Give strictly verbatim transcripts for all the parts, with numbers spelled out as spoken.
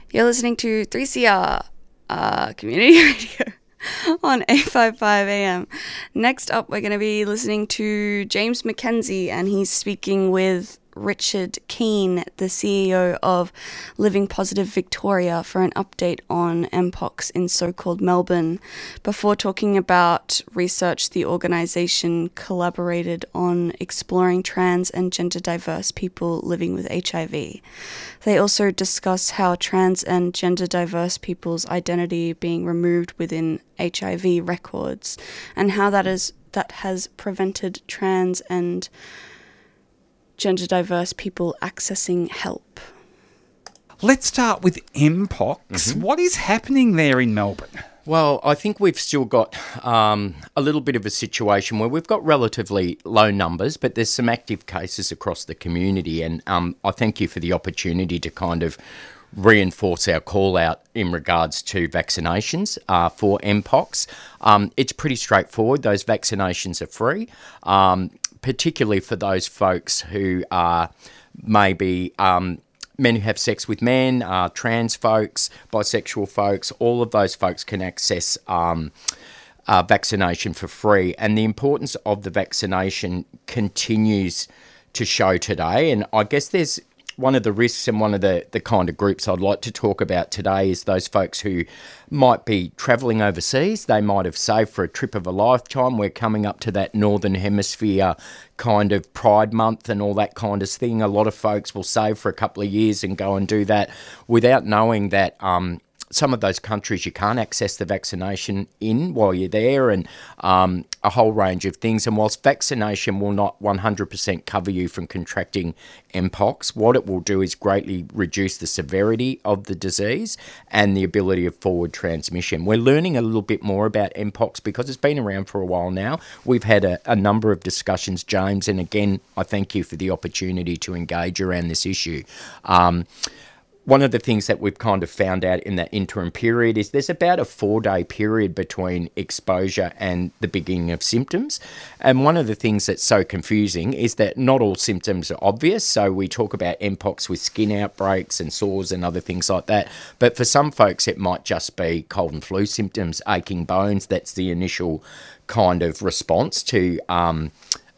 You're listening to three C R uh, Community Radio on eight fifty-five A M. Next up, we're going to be listening to James Mackenzie, and he's speaking with Richard Keane, the C E O of Living Positive Victoria, for an update on Mpox in so-called Melbourne, before talking about research the organisation collaborated on exploring trans and gender diverse people living with H I V. They also discuss how trans and gender diverse people's identity being removed within H I V records, and how that is that has prevented trans and gender diverse people accessing help. Let's start with Mpox. Mm-hmm. What is happening there in Melbourne? Well, I think we've still got um, a little bit of a situation where we've got relatively low numbers, but there's some active cases across the community. And um, I thank you for the opportunity to kind of reinforce our call out in regards to vaccinations uh, for Mpox. Um, it's pretty straightforward. Those vaccinations are free. Um, particularly for those folks who are maybe um, men who have sex with men, uh, trans folks, bisexual folks, all of those folks can access um, uh, vaccination for free. And the importance of the vaccination continues to show today. And I guess there's one of the risks and one of the, the kind of groups I'd like to talk about today is those folks who might be travelling overseas. They might have saved for a trip of a lifetime. We're coming up to that Northern Hemisphere kind of Pride Month and all that kind of thing. A lot of folks will save for a couple of years and go and do that without knowing that um, some of those countries you can't access the vaccination in while you're there, and um, a whole range of things. And whilst vaccination will not one hundred percent cover you from contracting Mpox, what it will do is greatly reduce the severity of the disease and the ability of forward transmission. We're learning a little bit more about Mpox because it's been around for a while now. We've had a, a number of discussions, James, and again, I thank you for the opportunity to engage around this issue. Um, One of the things that we've kind of found out in that interim period is there's about a four-day period between exposure and the beginning of symptoms. And one of the things that's so confusing is that not all symptoms are obvious. So we talk about Mpox with skin outbreaks and sores and other things like that. But for some folks, it might just be cold and flu symptoms, aching bones. That's the initial kind of response to um,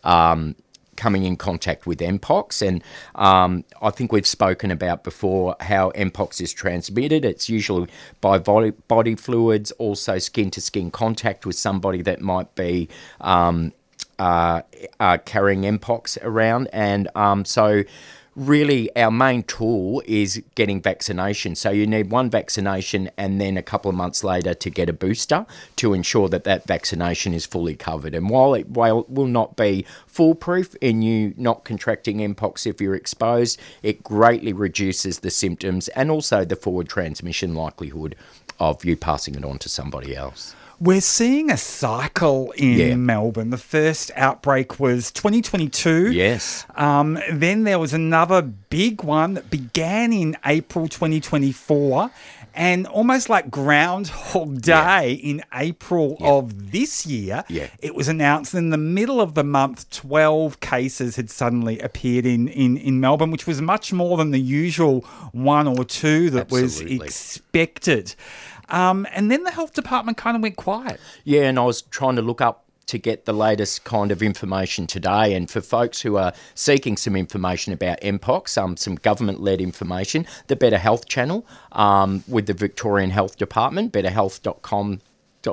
um coming in contact with Mpox. And um, I think we've spoken about before how Mpox is transmitted. It's usually by body, body fluids, also skin-to-skin contact with somebody that might be um, uh, uh, carrying Mpox around. And um, so really our main tool is getting vaccination. So you need one vaccination and then a couple of months later to get a booster to ensure that that vaccination is fully covered. And while it while it will not be foolproof in you not contracting Mpox if you're exposed, it greatly reduces the symptoms and also the forward transmission likelihood of you passing it on to somebody else. We're seeing a cycle in Yeah. Melbourne. The first outbreak was twenty twenty-two. Yes. Um, then there was another big one that began in April twenty twenty-four. And almost like Groundhog Day Yeah. in April Yeah. of this year, Yeah. it was announced in the middle of the month, twelve cases had suddenly appeared in, in, in Melbourne, which was much more than the usual one or two that Absolutely. was expected. Um, and then the health department kind of went quiet. Yeah, and I was trying to look up to get the latest kind of information today. And for folks who are seeking some information about Mpox, um, some government-led information, the Better Health channel um, with the Victorian Health Department, better health dot com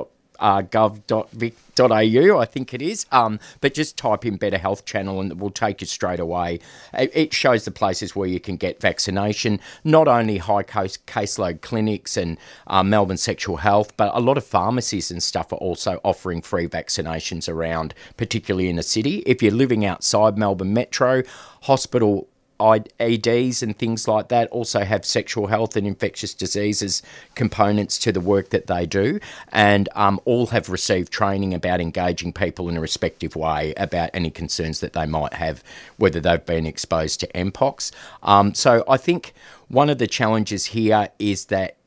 dot gov dot vic dot a u, I think it is. Um, but just type in Better Health Channel and it will take you straight away. It, it shows the places where you can get vaccination, not only high case, caseload clinics and uh, Melbourne Sexual Health, but a lot of pharmacies and stuff are also offering free vaccinations around, particularly in the city. If you're living outside Melbourne Metro, hospital E Ds and things like that also have sexual health and infectious diseases components to the work that they do, and um, all have received training about engaging people in a respective way about any concerns that they might have, whether they've been exposed to Mpox. Um, so I think one of the challenges here is that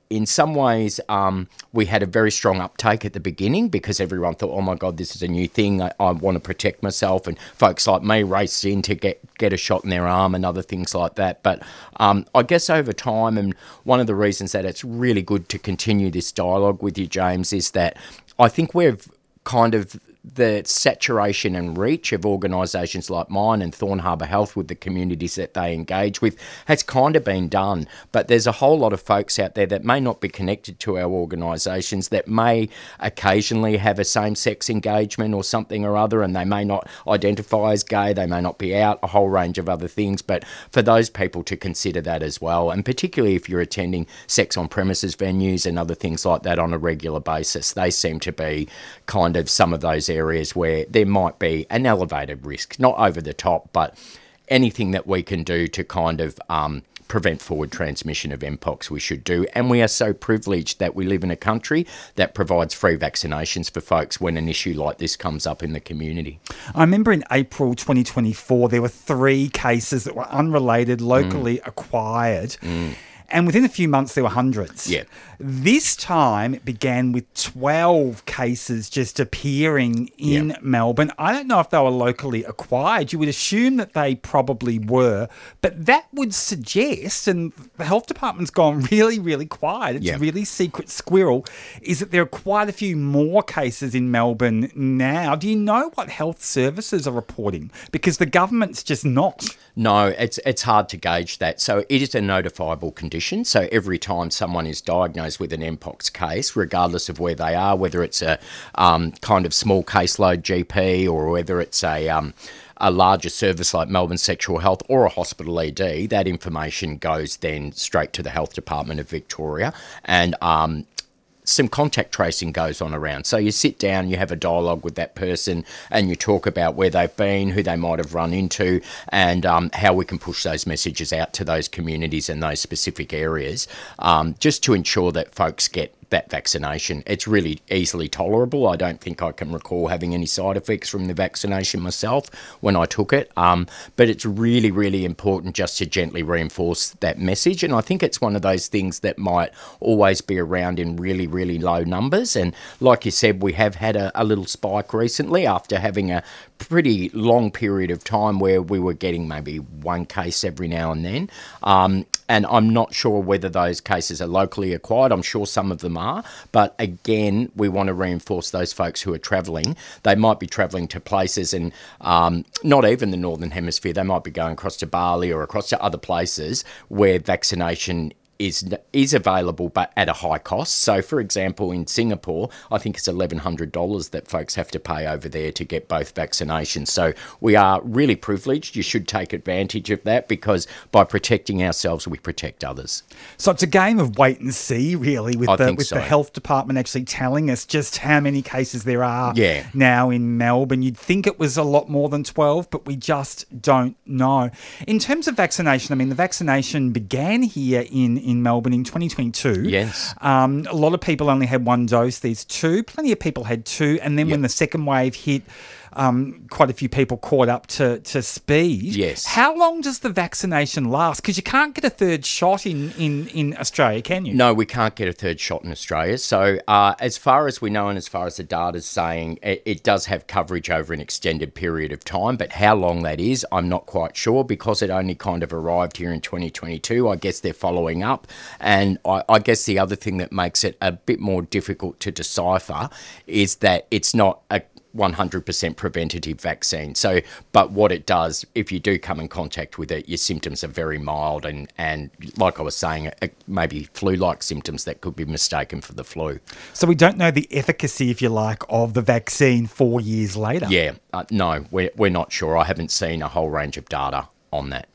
in some ways, um, we had a very strong uptake at the beginning because everyone thought, oh my God, this is a new thing. I, I want to protect myself. And folks like me raced in to get, get a shot in their arm and other things like that. But um, I guess over time, and one of the reasons that it's really good to continue this dialogue with you, James, is that I think we've kind of the saturation and reach of organisations like mine and Thorn Harbour Health with the communities that they engage with has kind of been done. But there's a whole lot of folks out there that may not be connected to our organisations, that may occasionally have a same-sex engagement or something or other, and they may not identify as gay, they may not be out, a whole range of other things. But for those people to consider that as well, and particularly if you're attending sex on premises venues and other things like that on a regular basis, they seem to be kind of some of those areas where there might be an elevated risk, not over the top, but anything that we can do to kind of um, prevent forward transmission of mpox, we should do. And we are so privileged that we live in a country that provides free vaccinations for folks when an issue like this comes up in the community. I remember in April twenty twenty-four, there were three cases that were unrelated, locally mm. acquired. Mm. And within a few months, there were hundreds. Yeah. This time, it began with twelve cases just appearing in yeah. Melbourne. I don't know if they were locally acquired. You would assume that they probably were. But that would suggest, and the health department's gone really, really quiet, it's yeah. really secret squirrel, is that there are quite a few more cases in Melbourne now. Do you know what health services are reporting? Because the government's just not. No, it's it's hard to gauge that. So it is a notifiable condition. So every time someone is diagnosed with an mpox case, regardless of where they are, whether it's a um, kind of small caseload G P or whether it's a um, a larger service like Melbourne Sexual Health or a hospital E D, that information goes then straight to the Health Department of Victoria, and um, some contact tracing goes on around. So you sit down, you have a dialogue with that person, and you talk about where they've been, who they might have run into, and um, how we can push those messages out to those communities and those specific areas, um, just to ensure that folks get that vaccination. It's really easily tolerable. I don't think I can recall having any side effects from the vaccination myself when I took it. Um, but it's really, really important just to gently reinforce that message. And I think it's one of those things that might always be around in really, really low numbers. And like you said, we have had a, a little spike recently after having a pretty long period of time where we were getting maybe one case every now and then. Um, and I'm not sure whether those cases are locally acquired. I'm sure some of them are. But again, we want to reinforce those folks who are travelling. They might be travelling to places and um, not even the Northern Hemisphere. They might be going across to Bali or across to other places where vaccination is is available but at a high cost. So, for example, in Singapore, I think it's eleven hundred dollars that folks have to pay over there to get both vaccinations. So we are really privileged. You should take advantage of that because by protecting ourselves, we protect others. So it's a game of wait and see, really, with, I the, think with so. the health department actually telling us just how many cases there are yeah. now in Melbourne. You'd think it was a lot more than twelve, but we just don't know. In terms of vaccination, I mean, the vaccination began here in, in Melbourne in twenty twenty-two. Yes. Um, a lot of people only had one dose. There's two. Plenty of people had two. And then Yep. when the second wave hit, um, quite a few people caught up to, to speed. Yes. How long does the vaccination last? Because you can't get a third shot in, in, in Australia, can you? No, we can't get a third shot in Australia. So uh, as far as we know and as far as the data's saying, it, it does have coverage over an extended period of time. But how long that is, I'm not quite sure because it only kind of arrived here in twenty twenty-two. I guess they're following up. And I, I guess the other thing that makes it a bit more difficult to decipher is that it's not a one hundred percent preventative vaccine. So, but what it does, if you do come in contact with it, your symptoms are very mild and, and like I was saying, uh, maybe flu-like symptoms that could be mistaken for the flu. So we don't know the efficacy, if you like, of the vaccine four years later? Yeah, uh, no, we're, we're not sure. I haven't seen a whole range of data on that.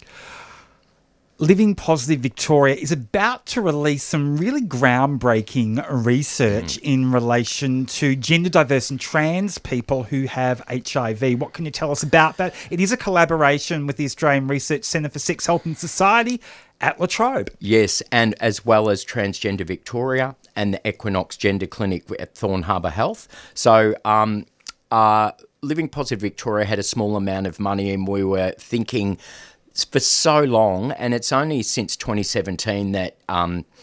Living Positive Victoria is about to release some really groundbreaking research mm. in relation to gender diverse and trans people who have H I V. What can you tell us about that? It is a collaboration with the Australian Research Centre for Sex, Health and Society at La Trobe. Yes, and as well as Transgender Victoria and the Equinox Gender Clinic at Thorn Harbour Health. So, um, uh, Living Positive Victoria had a small amount of money and we were thinking for so long, and it's only since twenty seventeen that um,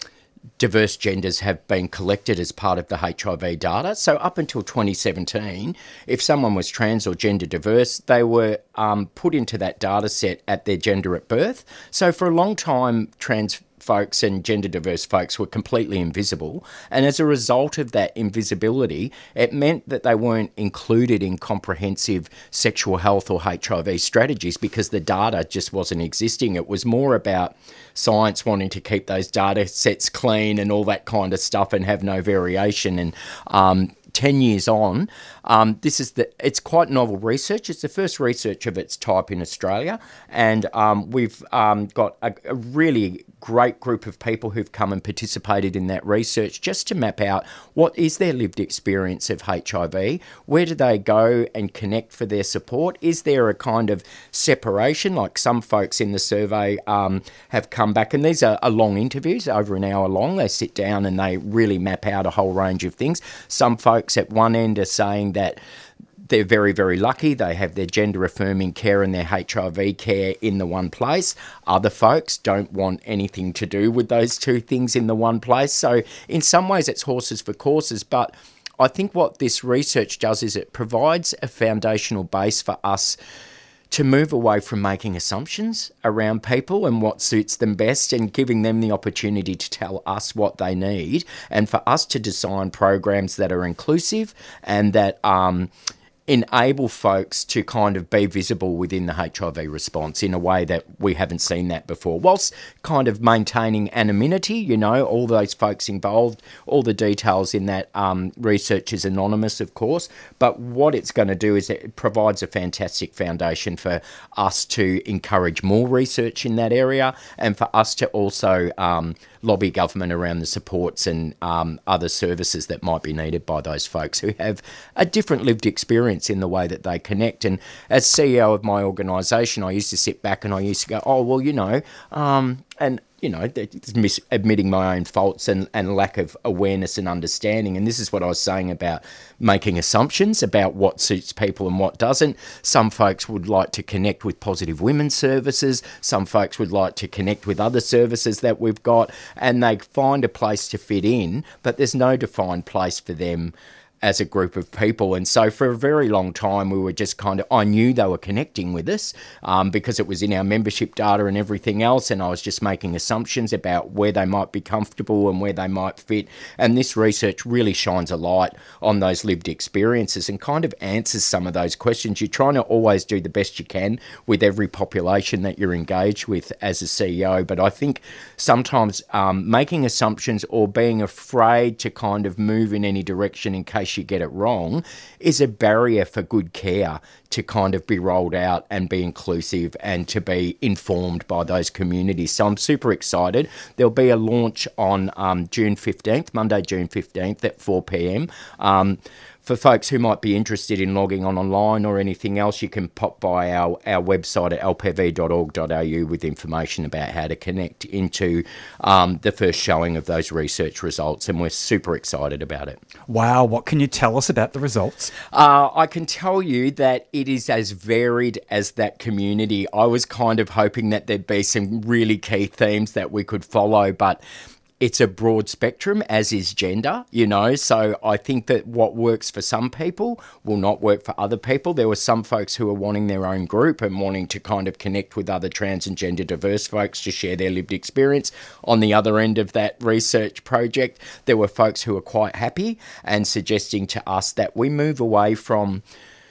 diverse genders have been collected as part of the H I V data. So up until twenty seventeen, if someone was trans or gender diverse, they were um, put into that data set at their gender at birth. So for a long time, trans folks and gender diverse folks were completely invisible. And as a result of that invisibility, it meant that they weren't included in comprehensive sexual health or H I V strategies because the data just wasn't existing. It was more about science wanting to keep those data sets clean and all that kind of stuff and have no variation. And um, ten years on, um, this is the, it's quite novel research. It's the first research of its type in Australia. And um, we've um, got a, a really great group of people who've come and participated in that research just to map out what is their lived experience of H I V, where do they go and connect for their support, is there a kind of separation, like some folks in the survey um, have come back, and these are, are long interviews, over an hour long. They sit down and they really map out a whole range of things. Some folks at one end are saying that they're very, very lucky. They have their gender-affirming care and their H I V care in the one place. Other folks don't want anything to do with those two things in the one place. So in some ways, it's horses for courses. But I think what this research does is it provides a foundational base for us to move away from making assumptions around people and what suits them best and giving them the opportunity to tell us what they need, and for us to design programs that are inclusive and that um, enable folks to kind of be visible within the H I V response in a way that we haven't seen that before, whilst kind of maintaining anonymity. You know, all those folks involved, all the details in that um, research is anonymous, of course, but what it's going to do is it provides a fantastic foundation for us to encourage more research in that area, and for us to also um, lobby government around the supports and um, other services that might be needed by those folks who have a different lived experience in the way that they connect. And as C E O of my organisation, I used to sit back and I used to go, oh, well, you know, um, and, you know, it's mis- admitting my own faults and, and lack of awareness and understanding. And this is what I was saying about making assumptions about what suits people and what doesn't. Some folks would like to connect with Positive Women's Services. Some folks would like to connect with other services that we've got, and they find a place to fit in, but there's no defined place for them as a group of people. And so for a very long time, we were just kind of, I knew they were connecting with us um, because it was in our membership data and everything else. And I was just making assumptions about where they might be comfortable and where they might fit. And this research really shines a light on those lived experiences and kind of answers some of those questions. You're trying to always do the best you can with every population that you're engaged with as a C E O. But I think sometimes um, making assumptions or being afraid to kind of move in any direction in case you get it wrong is a barrier for good care to kind of be rolled out and be inclusive and to be informed by those communities. So I'm super excited. There'll be a launch on um, June fifteenth, Monday, June fifteenth at four p.m. Um, for folks who might be interested in logging on online or anything else, you can pop by our, our website at l p v dot org dot a u with information about how to connect into um, the first showing of those research results, and we're super excited about it. Wow, what can you tell us about the results? Uh, I can tell you that it is as varied as that community. I was kind of hoping that there'd be some really key themes that we could follow, but it's a broad spectrum, as is gender, you know, so I think that what works for some people will not work for other people. There were some folks who were wanting their own group and wanting to kind of connect with other trans and gender diverse folks to share their lived experience. On the other end of that research project, there were folks who were quite happy and suggesting to us that we move away from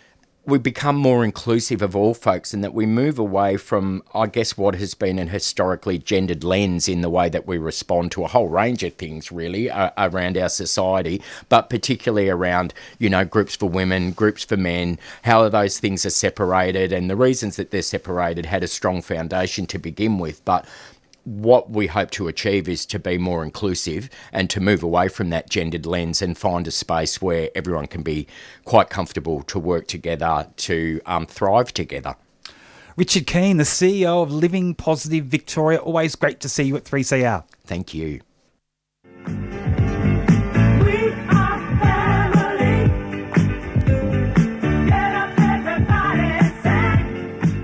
we become more inclusive of all folks, and that we move away from, I guess, what has been an historically gendered lens in the way that we respond to a whole range of things, really, uh, around our society, but particularly around, you know, groups for women, groups for men, how those things are separated, and the reasons that they're separated had a strong foundation to begin with. But what we hope to achieve is to be more inclusive and to move away from that gendered lens and find a space where everyone can be quite comfortable to work together, to um, thrive together. Richard Keane, the C E O of Living Positive Victoria. Always great to see you at three C R. Thank you.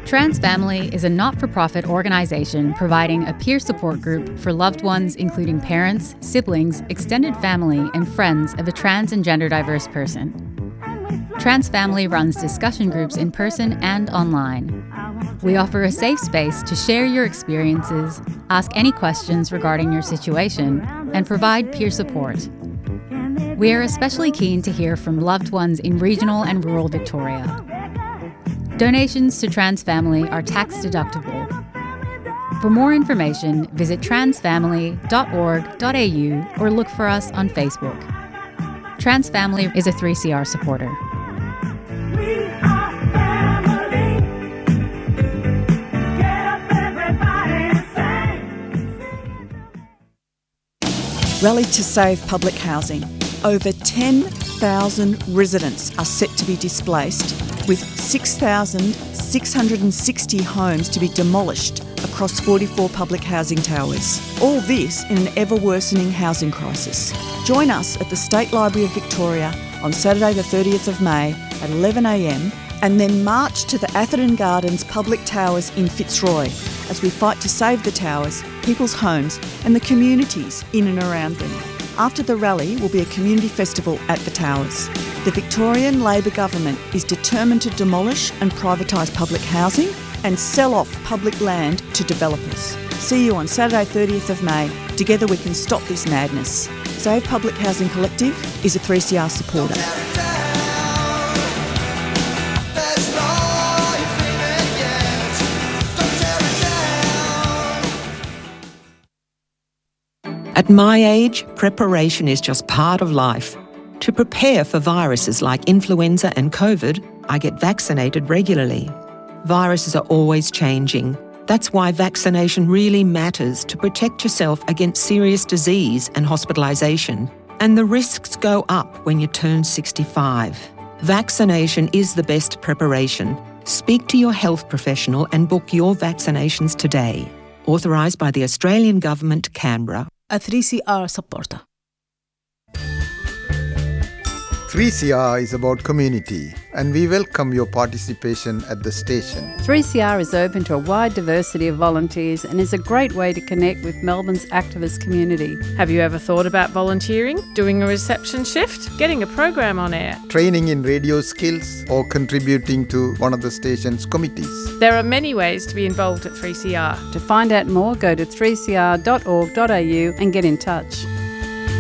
Trans Family is a not-for-profit organisation providing a peer support group for loved ones including parents, siblings, extended family and friends of a trans and gender diverse person. Trans Family runs discussion groups in person and online. We offer a safe space to share your experiences, ask any questions regarding your situation, and provide peer support. We are especially keen to hear from loved ones in regional and rural Victoria. Donations to Trans Family are tax deductible. For more information, visit transfamily dot org dot a u or look for us on Facebook. Trans Family is a three C R supporter. Rally to save public housing. Over ten thousand residents are set to be displaced, with six thousand six hundred sixty homes to be demolished across forty-four public housing towers. All this in an ever-worsening housing crisis. Join us at the State Library of Victoria on Saturday the thirtieth of May at eleven a m and then march to the Atherton Gardens Public Towers in Fitzroy as we fight to save the towers, people's homes and the communities in and around them. After the rally will be a community festival at the towers. The Victorian Labor government is determined to demolish and privatise public housing and sell off public land to developers. See you on Saturday thirtieth of May. Together we can stop this madness. Save Public Housing Collective is a three C R supporter. At my age, preparation is just part of life. To prepare for viruses like influenza and COVID, I get vaccinated regularly. Viruses are always changing. That's why vaccination really matters to protect yourself against serious disease and hospitalisation. And the risks go up when you turn sixty-five. Vaccination is the best preparation. Speak to your health professional and book your vaccinations today. Authorised by the Australian Government, Canberra. A three C R supporter. three C R is about community, and we welcome your participation at the station. three C R is open to a wide diversity of volunteers and is a great way to connect with Melbourne's activist community. Have you ever thought about volunteering, doing a reception shift, getting a program on air, Training in radio skills, or contributing to one of the station's committees? There are many ways to be involved at three C R. To find out more, go to three c r dot org dot a u and get in touch.